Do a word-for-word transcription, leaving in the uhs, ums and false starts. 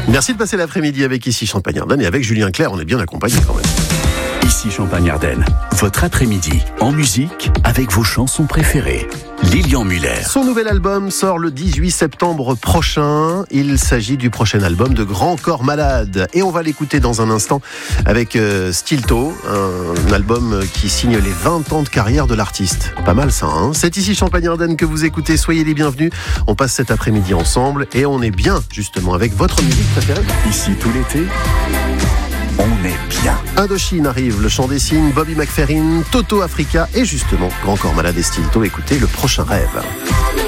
Merci de passer l'après-midi avec Ici Champagne-Ardenne et avec Julien Clerc, on est bien accompagnés quand même. Ici Champagne-Ardenne, votre après-midi en musique avec vos chansons préférées. Lilian Muller. Son nouvel album sort le dix-huit septembre prochain. Il s'agit du prochain album de Grand Corps Malade. Et on va l'écouter dans un instant avec euh, Stilto, un album qui signe les vingt ans de carrière de l'artiste. Pas mal ça, hein ? C'est Ici Champagne-Ardenne que vous écoutez. Soyez les bienvenus. On passe cet après-midi ensemble et on est bien justement avec votre musique préférée. Ici tout l'été, on est bien. Indochine arrive, le chant des signes, Bobby McFerrin, Toto Africa et justement Grand Corps Malade et Stilto. Écoutez Le Prochain Rêve.